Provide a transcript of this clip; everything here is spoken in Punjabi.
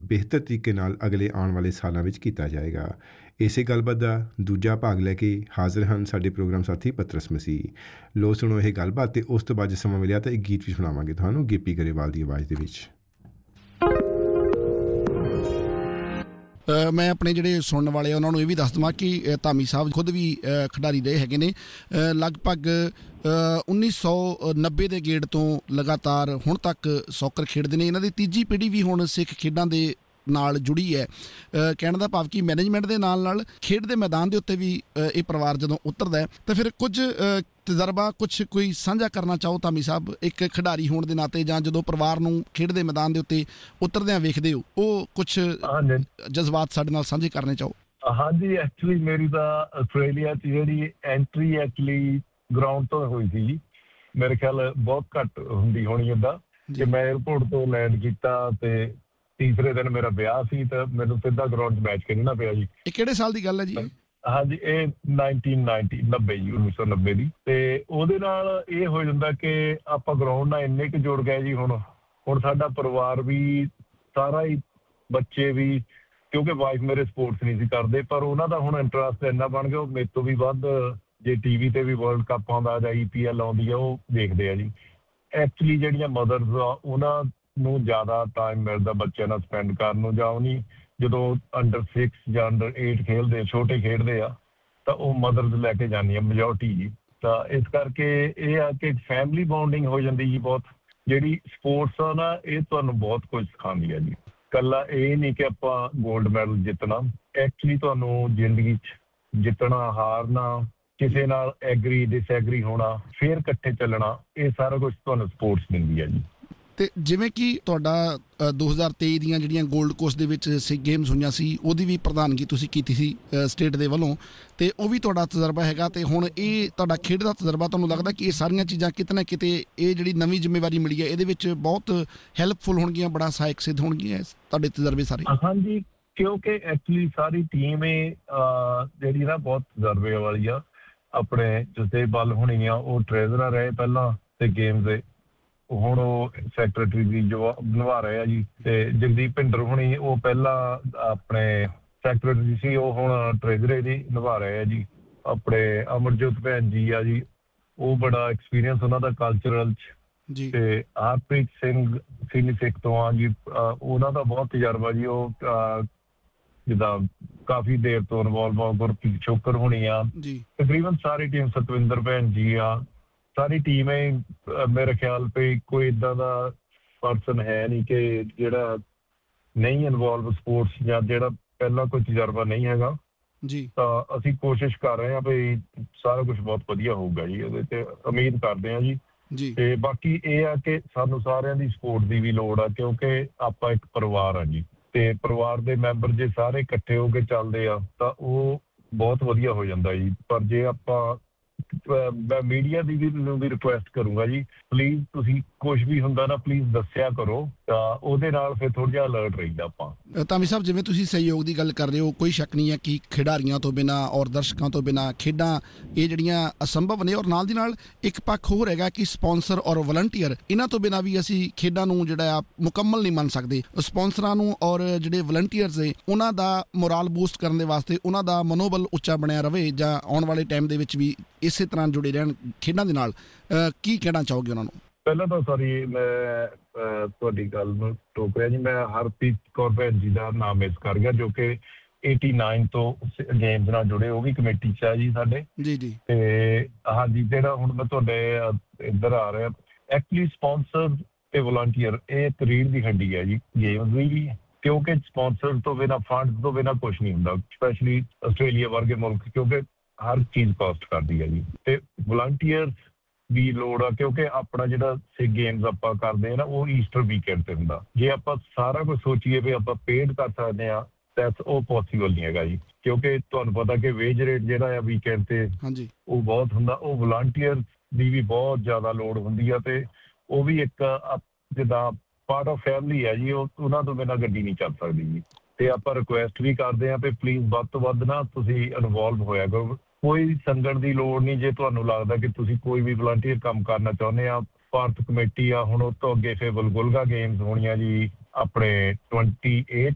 ਬਿਹਤਰ ਤਰੀਕੇ ਨਾਲ ਅਗਲੇ ਆਉਣ ਵਾਲੇ ਸਾਲਾਂ ਵਿੱਚ ਕੀਤਾ ਜਾਏਗਾ। ਇਸੇ ਗੱਲਬਾਤ ਦਾ ਦੂਜਾ ਭਾਗ ਲੈ ਕੇ ਹਾਜ਼ਰ ਹਨ ਸਾਡੇ ਪ੍ਰੋਗਰਾਮ ਸਾਥੀ ਪਤਰਸ ਮਸੀਹ। ਲੋ ਸੁਣੋ ਇਹ ਗੱਲਬਾਤ, ਅਤੇ ਉਸ ਤੋਂ ਬਾਅਦ ਜੇ ਸਮਾਂ ਮਿਲਿਆ ਤਾਂ ਇੱਕ ਗੀਤ ਵੀ ਸੁਣਾਵਾਂਗੇ ਤੁਹਾਨੂੰ ਗਿੱਪੀ ਗਰੇਵਾਲ ਦੀ ਆਵਾਜ਼ ਦੇ ਵਿੱਚ। ਮੈਂ ਆਪਣੇ ਜਿਹੜੇ ਸੁਣਨ ਵਾਲੇ ਉਹਨਾਂ ਨੂੰ ਇਹ ਵੀ ਦੱਸ ਦੇਵਾਂ ਕਿ ਧਾਮੀ ਸਾਹਿਬ ਖੁਦ ਵੀ ਖਿਡਾਰੀ ਰਹੇ ਹੈਗੇ ਨੇ। ਲਗਭਗ 1990 ਦੇ ਗੇੜ ਤੋਂ ਲਗਾਤਾਰ ਹੁਣ ਤੱਕ ਸੌਕਰ ਖੇਡਦੇ ਨੇ। ਇਹਨਾਂ ਦੀ ਤੀਜੀ ਪੀੜ੍ਹੀ ਵੀ ਹੁਣ ਸਿੱਖ ਖੇਡਾਂ ਦੇ ਨਾਲ ਜੁੜੀ ਹੈ। ਕਹਿਣ ਦਾ ਭਾਵ ਕਿ ਮੈਨੇਜਮੈਂਟ ਦੇ ਨਾਲ ਖੇਡ ਦੇ ਮੈਦਾਨ ਦੇ ਉੱਤੇ ਵੀ ਇਹ ਪਰਿਵਾਰ ਜਦੋਂ ਉਤਰਦਾ ਤਾਂ ਫਿਰ ਕੁਝ ਤਜਰਬਾ ਕੋਈ ਸਾਂਝਾ ਕਰਨਾ ਚਾਹੋ ਧਾਮੀ ਸਾਹਿਬ, ਇੱਕ ਖਿਡਾਰੀ ਹੋਣ ਦੇ ਨਾਤੇ, ਜਾਂ ਜਦੋਂ ਪਰਿਵਾਰ ਨੂੰ ਖੇਡ ਦੇ ਮੈਦਾਨ ਦੇ ਉੱਤੇ ਉਤਰਦਿਆਂ ਵੇਖਦੇ ਹੋ, ਉਹ ਕੁਝ ਜਜ਼ਬਾਤ ਸਾਡੇ ਨਾਲ ਸਾਂਝੇ ਕਰਨੇ ਚਾਹੋ। ਹਾਂਜੀ, ਐਕਚੁਅਲੀ ਮੇਰੀ ਤਾਂ ਆਸਟ੍ਰੇਲੀਆ 'ਚ ਜਿਹੜੀ ਐਂਟਰੀ ਐਕਚੁਅਲੀ ਗਰਾਊਂਡ ਤੋਂ ਹੋਈ ਸੀ। ਮੇਰੇ ਖਿਆਲ ਬਹੁਤ ਘੱਟ ਹੁੰਦੀ ਹੋਣੀ ਏਦਾਂ ਕਿ ਮੈਂ ਏਅਰਪੋਰਟ ਤੋਂ ਲੈਂਡ ਕੀਤਾ ਤੇ ਤੀਸਰੇ ਦਿਨ ਮੇਰਾ ਵਿਆਹ ਸੀ ਤਾਂ ਮੈਨੂੰ ਸਿੱਧਾ ਗਰਾਊਂਡ 'ਚ ਮੈਚ ਖੇਡਣਾ ਪਿਆ ਜੀ। ਇਹ ਕਿਹੜੇ ਸਾਲ ਦੀ ਗੱਲ ਹੈ ਜੀ? ਹਾਂਜੀ, ਇਹ 1990 ਦੀ। ਤੇ ਉਹਦੇ ਨਾਲ ਇਹ ਹੋ ਜਾਂਦਾ ਕਿ ਆਪਾਂ ਗਰਾਊਂਡ ਨਾਲ ਇੰਨੇ ਕੁ ਜੁੜ ਗਏ ਜੀ। ਹੁਣ ਸਾਡਾ ਪਰਿਵਾਰ ਵੀ ਸਾਰਾ ਹੀ, ਬੱਚੇ ਵੀ, ਕਿਉਂਕਿ ਵਾਈਫ ਮੇਰੇ ਸਪੋਰਟਸ ਨਹੀਂ ਸੀ ਕਰਦੇ, ਪਰ ਉਹਨਾਂ ਦਾ ਹੁਣ ਇੰਟਰਸਟ ਇੰਨਾ ਬਣ ਗਿਆ, ਉਹ ਮੇਰੇ ਤੋਂ ਵੀ ਵੱਧ ਜੇ ਟੀਵੀ ਤੇ ਵੀ ਵਰਲਡ ਕੱਪ ਆਉਂਦਾ ਜਾਂ EPL ਆਉਂਦੀ ਆ ਉਹ ਦੇਖਦੇ ਆ ਜੀ। ਐਕਚੁਅਲੀ ਜਿਹੜੀਆਂ ਮਦਰਸ ਆ ਉਹਨਾਂ ਨੂੰ ਜ਼ਿਆਦਾ ਟਾਈਮ ਮਿਲਦਾ ਬੱਚਿਆਂ ਨਾਲ ਸਪੈਂਡ ਕਰਨ ਨੂੰ, ਜਾਂ ਉਹ ਨਹੀਂ ਜਦੋਂ ਅੰਡਰ 6 ਜਾਂ ਅੰਡਰ 8 ਖੇਡਦੇ, ਛੋਟੇ ਖੇਡਦੇ ਆ, ਤਾਂ ਉਹ ਮਦਰਸ ਲੈ ਕੇ ਜਾਂਦੀਆਂ ਮੈਜੋਰਟੀ ਜੀ। ਤਾਂ ਇਸ ਕਰਕੇ ਇਹ ਆ ਕਿ ਫੈਮਿਲੀ ਬੌਂਡਿੰਗ ਹੋ ਜਾਂਦੀ ਜੀ ਬਹੁਤ। ਜਿਹੜੀ ਸਪੋਰਟਸ ਆ ਨਾ, ਇਹ ਤੁਹਾਨੂੰ ਬਹੁਤ ਕੁਝ ਸਿਖਾਉਂਦੀ ਹੈ ਜੀ। ਇਕੱਲਾ ਇਹ ਨਹੀਂ ਕਿ ਆਪਾਂ ਗੋਲਡ ਮੈਡਲ ਜਿੱਤਣਾ, ਐਕਚੁਅਲੀ ਤੁਹਾਨੂੰ ਜ਼ਿੰਦਗੀ 'ਚ ਜਿੱਤਣਾ, ਹਾਰਨਾ, ਕਿਸੇ ਨਾਲ ਐਗਰੀ ਡਿਸਐਗਰੀ ਹੋਣਾ, ਫਿਰ ਇਕੱਠੇ ਚੱਲਣਾ, ਇਹ ਸਾਰਾ ਕੁਝ ਤੁਹਾਨੂੰ ਸਪੋਰਟਸ ਦਿੰਦੀ ਹੈ ਜੀ। ਅਤੇ ਜਿਵੇਂ ਕਿ ਤੁਹਾਡਾ 2023 ਦੀਆਂ ਜਿਹੜੀਆਂ ਗੋਲਡ ਕੋਸਟ ਦੇ ਵਿੱਚ ਸਿੱਖ ਗੇਮਸ ਹੋਈਆਂ ਸੀ, ਉਹਦੀ ਵੀ ਪ੍ਰਧਾਨਗੀ ਤੁਸੀਂ ਕੀਤੀ ਸੀ ਸਟੇਟ ਦੇ ਵੱਲੋਂ, ਅਤੇ ਉਹ ਵੀ ਤੁਹਾਡਾ ਤਜਰਬਾ ਹੈਗਾ। ਅਤੇ ਹੁਣ ਇਹ ਤੁਹਾਡਾ ਖੇਡ ਦਾ ਤਜਰਬਾ, ਤੁਹਾਨੂੰ ਲੱਗਦਾ ਕਿ ਇਹ ਸਾਰੀਆਂ ਚੀਜ਼ਾਂ ਕਿਤੇ ਨਾ ਕਿਤੇ ਇਹ ਜਿਹੜੀ ਨਵੀਂ ਜ਼ਿੰਮੇਵਾਰੀ ਮਿਲੀ ਹੈ ਇਹਦੇ ਵਿੱਚ ਬਹੁਤ ਹੈਲਪਫੁਲ ਹੋਣਗੀਆਂ, ਬੜਾ ਸਹਾਇਕ ਸਿੱਧ ਹੋਣਗੀਆਂ ਤੁਹਾਡੇ ਤਜਰਬੇ ਸਾਰੇ? ਹਾਂਜੀ, ਕਿਉਂਕਿ ਐਕਚੁਅਲੀ ਸਾਰੀ ਟੀਮ ਜਿਹੜੀ ਨਾ ਬਹੁਤ ਤਜਰਬੇ ਵਾਲੀ ਆ। ਆਪਣੇ ਜਸਦੇਵ ਹੋਣੀ ਆ, ਉਹ ਟ੍ਰੇਜ਼ਰਰ ਰਹੇ ਪਹਿਲਾਂ ਤੇ ਗੇਮਸ ਦੇ, ਹੁਣ ਉਹ ਸੈਕਟਰੀ ਦੀ ਜੋ ਨਿਭਾ ਰਹੇ ਆ ਜੀ। ਤੇ ਜਗਦੀਪ ਭਿੰਡਰ ਹੋਣੀ, ਉਹ ਪਹਿਲਾਂ ਆਪਣੇ ਸੈਕਟਰੀ ਸੀ, ਉਹ ਹੁਣ ਟ੍ਰੇਜ਼ਰੇ ਦੀ ਨਿਭਾ ਰਹੇ ਆ ਜੀ। ਆਪਣੇ ਅਮਰਜੋਤ ਭੈਣ ਜੀ ਆ ਜੀ, ਉਹ ਬੜਾ ਐਕਸਪੀਰੀਅੰਸ ਉਹਨਾਂ ਦਾ ਕਲਚਰਲ 'ਚ। ਤੇ ਹਰਪ੍ਰੀਤ ਸਿੰਘ ਸਿੱਖ ਤੋਂ ਆ ਜੀ, ਉਹਨਾਂ ਦਾ ਬਹੁਤ ਤਜਰਬਾ ਜੀ। ਉਹ ਜਿੱਦਾਂ ਕਾਫੀ ਦੇਰ ਤੋਂ ਇਨਵੋਲਵ ਆ। ਗੁਰਪ੍ਰੀਤ ਸ਼ੋਕਰ ਹੋਣੀ ਆ, ਤਕਰੀਬਨ ਸਾਰੀ ਟੀਮ, ਸਤਵਿੰਦਰ ਭੈਣ ਜੀ ਆ, ਸਾਰੀ ਟੀਮ ਹੈ। ਮੇਰੇ ਖਿਆਲ ਪਈ ਕੋਈ ਇੱਦਾਂ ਦਾ ਪਰਸਨ ਹੈ ਨਹੀਂ ਕਿ ਜਿਹੜਾ ਨਹੀਂ ਇਨਵੋਲਵ ਸਪੋਰਟਸ, ਜਾਂ ਜਿਹੜਾ ਪਹਿਲਾਂ ਕੋਈ ਤਜਰਬਾ ਨਹੀਂ ਹੈਗਾ ਜੀ। ਤਾਂ ਅਸੀਂ ਕੋਸ਼ਿਸ਼ ਕਰ ਰਹੇ ਹਾਂ ਵੀ ਸਾਰਾ ਕੁਛ ਬਹੁਤ ਵਧੀਆ ਹੋਊਗਾ ਜੀ, ਉਹਦੇ 'ਤੇ ਉਮੀਦ ਕਰਦੇ ਹਾਂ ਜੀ। ਤੇ ਬਾਕੀ ਇਹ ਆ ਕਿ ਸਾਨੂੰ ਸਾਰਿਆਂ ਦੀ ਸਪੋਰਟ ਦੀ ਵੀ ਲੋੜ ਆ, ਕਿਉਂਕਿ ਆਪਾਂ ਇੱਕ ਪਰਿਵਾਰ ਆ ਜੀ। ਤੇ ਪਰਿਵਾਰ ਦੇ ਮੈਂਬਰ ਜੇ ਸਾਰੇ ਇਕੱਠੇ ਹੋ ਕੇ ਚੱਲਦੇ ਆ ਤਾਂ ਉਹ ਬਹੁਤ ਵਧੀਆ ਹੋ ਜਾਂਦਾ ਜੀ। ਪਰ ਜੇ ਆਪਾਂ, ਮੈਂ ਮੀਡੀਆ ਦੀ ਵੀ ਰਿਕੁਐਸਟ ਕਰੂੰਗਾ ਜੀ, ਪਲੀਜ਼ ਤੁਸੀਂ ਕੁਛ ਵੀ ਹੁੰਦਾ ਨਾ ਪਲੀਜ਼ ਦੱਸਿਆ ਕਰੋ, ਤਾਂ ਉਹਦੇ ਨਾਲ ਫਿਰ ਥੋੜ੍ਹਾ ਜਿਹਾ ਅਲਰਟ ਰਹਿੰਦਾ ਆਪਾਂ। ਧਾਮੀ ਸਾਹਿਬ, ਜਿਵੇਂ ਤੁਸੀਂ ਸਹਿਯੋਗ ਦੀ ਗੱਲ ਕਰ ਰਹੇ ਹੋ, ਕੋਈ ਸ਼ੱਕ ਨਹੀਂ ਹੈ ਕਿ ਖਿਡਾਰੀਆਂ ਤੋਂ ਬਿਨਾਂ ਔਰ ਦਰਸ਼ਕਾਂ ਤੋਂ ਬਿਨਾਂ ਖੇਡਾਂ ਇਹ ਜਿਹੜੀਆਂ ਅਸੰਭਵ ਨੇ। ਔਰ ਨਾਲ ਦੀ ਨਾਲ ਇੱਕ ਪੱਖ ਹੋਰ ਹੈਗਾ ਕਿ ਸਪੋਂਸਰ ਔਰ ਵਲੰਟੀਅਰ, ਇਹਨਾਂ ਤੋਂ ਬਿਨਾਂ ਵੀ ਅਸੀਂ ਖੇਡਾਂ ਨੂੰ ਜਿਹੜਾ ਆ ਮੁਕੰਮਲ ਨਹੀਂ ਮੰਨ ਸਕਦੇ। ਸਪੋਂਸਰਾਂ ਨੂੰ ਔਰ ਜਿਹੜੇ ਵਲੰਟੀਅਰਸ ਨੇ, ਉਹਨਾਂ ਦਾ ਮੋਰਾਲ ਬੂਸਟ ਕਰਨ ਦੇ ਵਾਸਤੇ, ਉਹਨਾਂ ਦਾ ਮਨੋਬਲ ਉੱਚਾ ਬਣਿਆ ਰਵੇ, ਜਾਂ ਆਉਣ ਵਾਲੇ ਟਾਈਮ ਦੇ ਵਿੱਚ ਵੀ ਇਸੇ ਤਰ੍ਹਾਂ ਜੁੜੇ ਰਹਿਣ ਖੇਡਾਂ ਦੇ ਨਾਲ, ਕੀ ਕਹਿਣਾ ਚਾਹੋਗੇ ਉਹਨਾਂ ਨੂੰ? ਪਹਿਲਾਂ ਤਾਂ ਸੌਰੀ, ਮੈਂ ਤੁਹਾਡੀ ਗੱਲ ਨੂੰ ਟੋਕ ਰਿਹਾ ਜੀ। ਮੈਂ ਹਰਪ੍ਰੀਤ ਕੌਰ ਭੈਣ ਜੀ ਦਾ ਨਾਮ ਮਿਸ ਕਰ ਗਿਆ, ਜੋ ਕਿ 89 ਤੋਂ ਗੇਮਸ ਨਾਲ ਜੁੜੇ, ਉਹ ਵੀ ਕਮੇਟੀ 'ਚ ਆ ਜੀ ਸਾਡੇ ਜੀ। ਤੇ ਹਾਂਜੀ, ਜਿਹੜਾ ਹੁਣ ਮੈਂ ਤੁਹਾਡੇ ਇੱਧਰ ਆ ਰਿਹਾ, ਐਕਚੁਅਲੀ ਸਪੋਂਸਰ ਤੇ ਵਲੰਟੀਅਰ ਇਹ ਇੱਕ ਰੀੜ ਦੀ ਹੱਡੀ ਹੈ ਜੀ ਗੇਮਸ ਦੀ ਵੀ, ਕਿਉਂਕਿ ਸਪੋਂਸਰ ਤੋਂ ਬਿਨਾਂ, ਫੰਡ ਤੋਂ ਬਿਨਾਂ ਕੁਛ ਨਹੀਂ ਹੁੰਦਾ, ਸਪੈਸ਼ਲੀ ਆਸਟ੍ਰੇਲੀਆ ਵਰਗੇ ਮੁਲਕ, ਕਿਉਂਕਿ ਹਰ ਚੀਜ਼ ਕਾਸਟ ਕਰਦੀ ਹੈ ਜੀ। ਤੇ ਵਲੰਟੀਅਰ ਦੀ ਲੋੜ ਆ, ਕਿਉਂਕਿ ਆਪਣਾ ਜਿਹੜਾ ਸਿੱਖ ਗੇਮਸ ਆਪਾਂ ਕਰਦੇ ਆ ਨਾ, ਉਹ ਈਸਟਰ ਵੀਕਐਂਡ ਤੇ ਹੁੰਦਾ। ਜੇ ਆਪਾਂ ਸਾਰਾ ਕੁਝ ਸੋਚੀਏ ਵੀ ਆਪਾਂ ਪੇਡ ਕਰ ਸਕਦੇ ਹਾਂ, ਤਾਂ ਉਹ ਪੋਸੀਬਲ ਨਹੀਂ ਹੈਗਾ ਜੀ, ਕਿਉਂਕਿ ਤੁਹਾਨੂੰ ਪਤਾ ਕਿ ਵੇਜ ਰੇਟ ਜਿਹੜਾ ਆ ਵੀਕਐਂਡ ਤੇ ਉਹ ਬਹੁਤ ਹੁੰਦਾ। ਉਹ ਵਲੰਟੀਅਰ ਦੀ ਵੀ ਬਹੁਤ ਜ਼ਿਆਦਾ ਲੋੜ ਹੁੰਦੀ ਆ, ਤੇ ਉਹ ਵੀ ਇੱਕ ਜਿੱਦਾਂ ਪਾਰਟ ਆਫ ਫੈਮਿਲੀ ਹੈ ਜੀ, ਉਹਨਾਂ ਤੋਂ ਬਿਨਾਂ ਗੱਡੀ ਨਹੀਂ ਚੱਲ ਸਕਦੀ ਜੀ। ਤੇ ਆਪਾਂ ਰਿਕੁਐਸਟ ਵੀ ਕਰਦੇ ਹਾਂ ਵੀ ਪਲੀਜ਼ ਵੱਧ ਤੋਂ ਵੱਧ ਨਾ ਤੁਸੀਂ ਇਨਵੋਲਵ ਹੋਇਆ ਕਰੋ। ਕੋਈ ਸੰਗਣ ਦੀ ਲੋੜ ਨਹੀਂ। ਜੇ ਤੁਹਾਨੂੰ ਲੱਗਦਾ ਕਿ ਤੁਸੀਂ ਕੋਈ ਵੀ ਵਲੰਟੀਅਰ ਕੰਮ ਕਰਨਾ ਚਾਹੁੰਦੇ ਆ, ਭਾਰਤ ਕਮੇਟੀ ਆ, ਹੁਣ ਉਹ ਤੋਂ ਅੱਗੇ ਫਿਰ ਬਲਗੁਲਗਾ ਗੇਮਸ ਹੋਣੀਆਂ ਜੀ ਆਪਣੇ 28